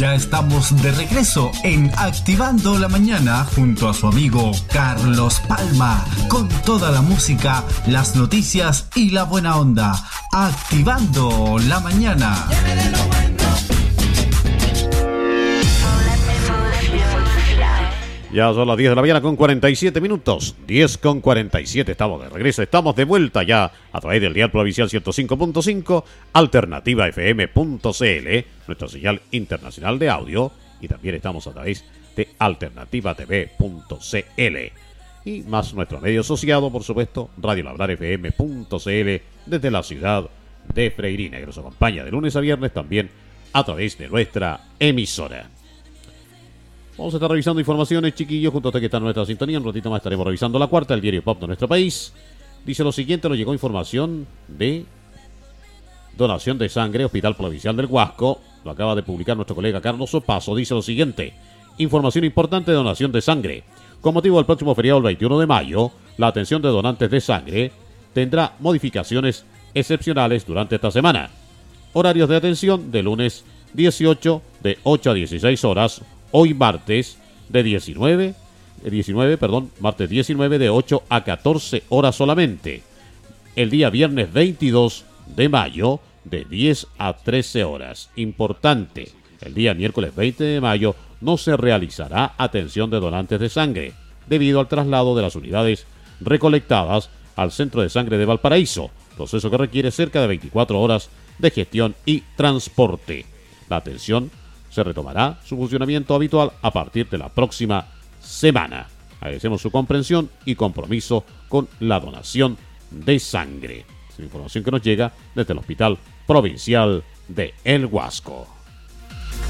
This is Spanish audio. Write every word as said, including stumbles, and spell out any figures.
Ya estamos de regreso en Activando la Mañana junto a su amigo Carlos Palma, con toda la música, las noticias y la buena onda. Activando la Mañana. Ya son las diez de la mañana con cuarenta y siete minutos. diez con cuarenta y siete. Estamos de regreso. Estamos de vuelta ya a través del dial provincial ciento cinco punto cinco, alternativa f m punto c l, nuestra señal internacional de audio. Y también estamos a través de alternativa t v punto c l. Y más nuestro medio asociado, por supuesto, radio labrar f m punto c l desde la ciudad de Freirina, que nos acompaña de lunes a viernes también a través de nuestra emisora. Vamos a estar revisando informaciones, chiquillos, junto a usted que está en nuestra sintonía. Un ratito más estaremos revisando la cuarta, el diario Pop de nuestro país. Dice lo siguiente, nos llegó información de donación de sangre, Hospital Provincial del Huasco. Lo acaba de publicar nuestro colega Carlos Opaso. Dice lo siguiente, información importante de donación de sangre. Con motivo del próximo feriado el veintiuno de mayo, la atención de donantes de sangre tendrá modificaciones excepcionales durante esta semana. Horarios de atención de lunes dieciocho de ocho a dieciséis horas. Hoy martes de diecinueve, diecinueve, perdón, martes diecinueve de ocho a catorce horas solamente. El día viernes veintidós de mayo de diez a trece horas. Importante, el día miércoles veinte de mayo no se realizará atención de donantes de sangre debido al traslado de las unidades recolectadas al Centro de Sangre de Valparaíso, proceso que requiere cerca de veinticuatro horas de gestión y transporte. La atención se retomará su funcionamiento habitual a partir de la próxima semana. Agradecemos su comprensión y compromiso con la donación de sangre. Es la información que nos llega desde el Hospital Provincial de El Huasco.